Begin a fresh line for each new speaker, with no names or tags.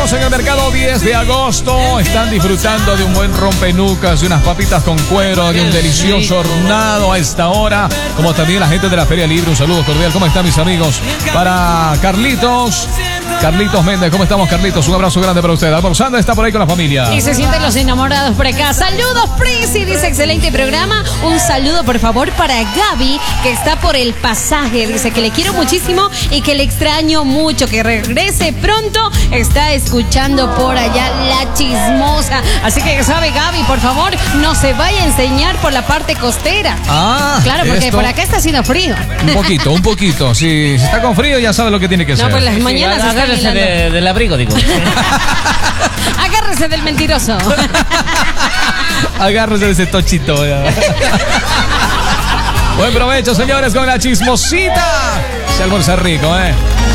Estamos en el mercado 10 de agosto. Están disfrutando de un buen rompenucas, de unas papitas con cuero, de un delicioso hornado a esta hora. Como también la gente de la Feria Libre. Un saludo cordial. ¿Cómo están, mis amigos? Para Carlitos Méndez. ¿Cómo estamos, Carlitos? Un abrazo grande para usted. Almorzando, está por ahí con la familia.
Y se sienten los enamorados por acá. Saludos, Prisi. Dice, excelente programa. Un saludo, por favor, para Gaby, que está por el pasaje. Dice que le quiero muchísimo y que le extraño mucho. Que regrese pronto. Está escuchando por allá La Chismosa. Así que ya sabe, Gaby, por favor, no se vaya a enseñar por la parte costera. Claro, porque por acá está haciendo frío.
Un poquito. Si está con frío, ya sabe lo que tiene que hacer.
No, pues las mañanas
agárrese del abrigo, digo.
Agárrese del mentiroso.
Agárrese de ese tochito. Buen provecho, señores, con La Chismosita. Se almuerza rico,